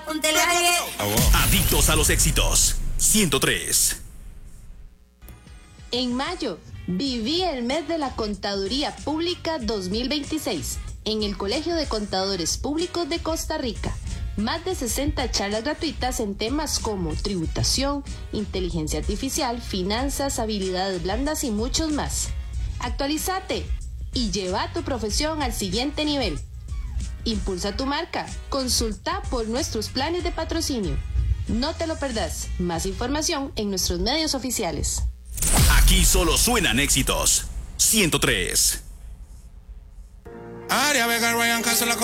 Adictos a los éxitos. 103. En mayo, viví el mes de la Contaduría Pública 2026 en el Colegio de Contadores Públicos de Costa Rica. Más de 60 charlas gratuitas en temas como tributación, inteligencia artificial, finanzas, habilidades blandas y muchos más. Actualízate y lleva tu profesión al siguiente nivel. Impulsa tu marca. Consulta por nuestros planes de patrocinio. No te lo perdás. Más información en nuestros medios oficiales. Aquí solo suenan éxitos. 103. Área Vega Ryan Castro, la